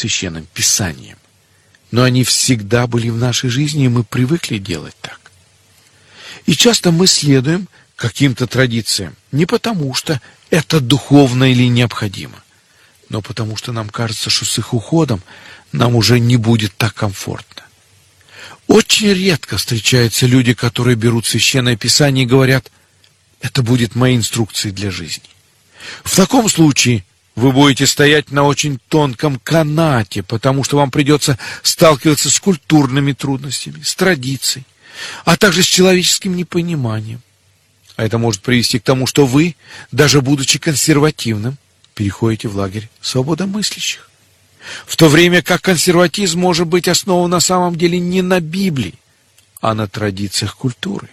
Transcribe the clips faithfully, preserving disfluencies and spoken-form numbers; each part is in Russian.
Священным Писанием, но они всегда были в нашей жизни, и мы привыкли делать так. И часто мы следуем каким-то традициям не потому, что это духовно или необходимо, но потому что нам кажется, что с их уходом нам уже не будет так комфортно. Очень редко встречаются люди, которые берут Священное Писание и говорят: это будет моей инструкцией для жизни. В таком случае вы будете стоять на очень тонком канате, потому что вам придется сталкиваться с культурными трудностями, с традицией, а также с человеческим непониманием. А это может привести к тому, что вы, даже будучи консервативным, переходите в лагерь свободомыслящих. В то время как консерватизм может быть основан на самом деле не на Библии, а на традициях культуры.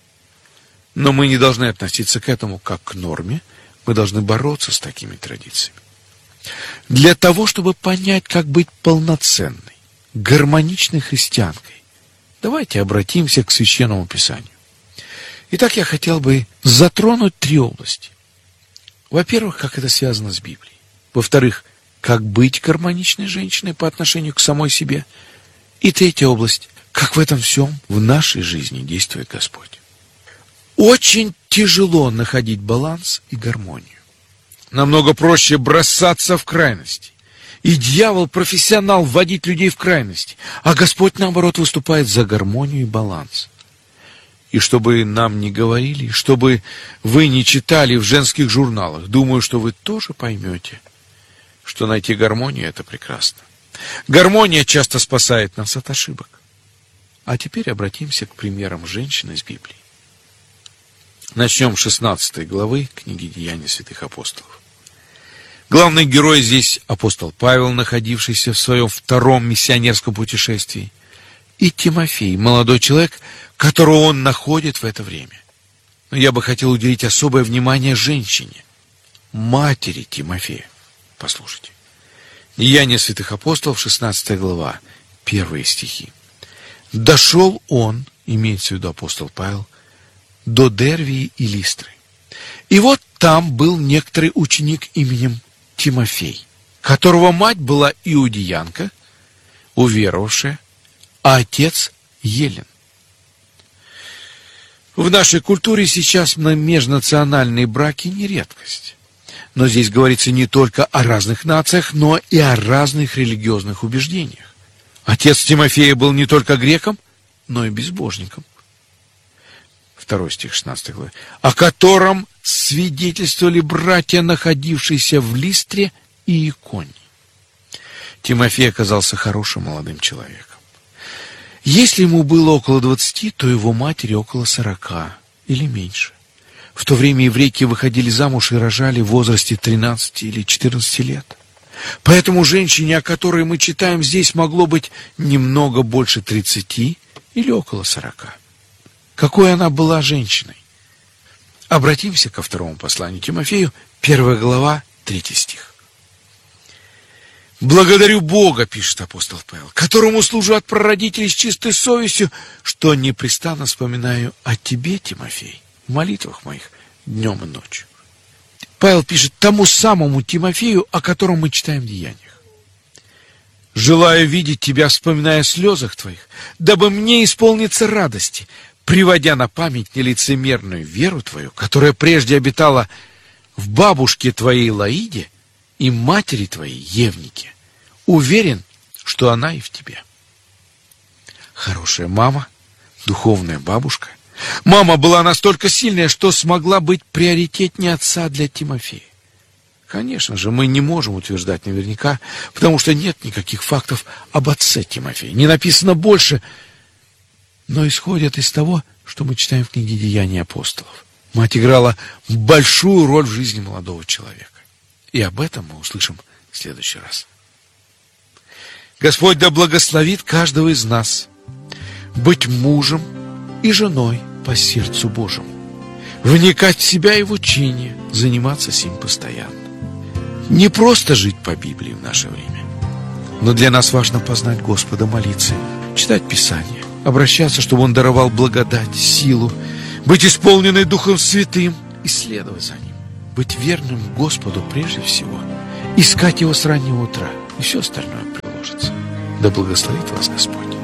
Но мы не должны относиться к этому как к норме, мы должны бороться с такими традициями. Для того, чтобы понять, как быть полноценной, гармоничной христианкой, давайте обратимся к Священному Писанию. Итак, я хотел бы затронуть три области. Во-первых, как это связано с Библией. Во-вторых, как быть гармоничной женщиной по отношению к самой себе. И третья область, как в этом всем в нашей жизни действует Господь. Очень тяжело находить баланс и гармонию. Намного проще бросаться в крайности. И дьявол, профессионал, вводить людей в крайности. А Господь, наоборот, выступает за гармонию и баланс. И чтобы нам не говорили, чтобы вы не читали в женских журналах, думаю, что вы тоже поймете, что найти гармонию — это прекрасно. Гармония часто спасает нас от ошибок. А теперь обратимся к примерам женщин из Библии. Начнем с шестнадцатой главы книги «Деяния святых апостолов». Главный герой здесь апостол Павел, находившийся в своем втором миссионерском путешествии, и Тимофей, молодой человек, которого он находит в это время. Но я бы хотел уделить особое внимание женщине, матери Тимофея. Послушайте. Деяния святых апостолов, шестнадцатая глава, первые стихи. «Дошел он, имеется в виду апостол Павел, до Дервии и Листры. И вот там был некоторый ученик именем Тимофей, которого мать была иудеянка, уверовавшая, а отец Елен». В нашей культуре сейчас межнациональные браки не редкость. Но здесь говорится не только о разных нациях, но и о разных религиозных убеждениях. Отец Тимофея был не только греком, но и безбожником. Второй стих шестнадцатой главы. «О котором свидетельствовали братья, находившиеся в Листре и Иконии». Тимофей оказался хорошим молодым человеком. Если ему было около двадцати, то его матери около сорока или меньше. В то время еврейки выходили замуж и рожали в возрасте тринадцати или четырнадцати лет. Поэтому женщине, о которой мы читаем здесь, могло быть немного больше тридцати или около сорока. Какой она была женщиной? Обратимся ко второму посланию Тимофею, первая глава, третий стих. «Благодарю Бога, — пишет апостол Павел, — которому служу от прародителей с чистой совестью, что непрестанно вспоминаю о тебе, Тимофей, в молитвах моих днем и ночью». Павел пишет тому самому Тимофею, о котором мы читаем в Деяниях. «Желаю видеть тебя, вспоминая о слезах твоих, дабы мне исполниться радости, приводя на память нелицемерную веру твою, которая прежде обитала в бабушке твоей Лаиде и матери твоей Евнике. Уверен, что она и в тебе». Хорошая мама, духовная бабушка. Мама была настолько сильная, что смогла быть приоритетнее отца для Тимофея. Конечно же, мы не можем утверждать наверняка, потому что нет никаких фактов об отце Тимофея. Не написано больше, но исходят из того, что мы читаем в книге «Деяния апостолов». Мать играла большую роль в жизни молодого человека. И об этом мы услышим в следующий раз. Господь да благословит каждого из нас быть мужем и женой по сердцу Божьему, вникать в себя и в учение, заниматься сим постоянно. Не просто жить по Библии в наше время, но для нас важно познать Господа, молиться, читать Писание, обращаться, чтобы Он даровал благодать, силу, быть исполненной Духом Святым и следовать за Ним, быть верным Господу прежде всего, искать Его с раннего утра и все остальное. умножится. Да благословит вас Господь.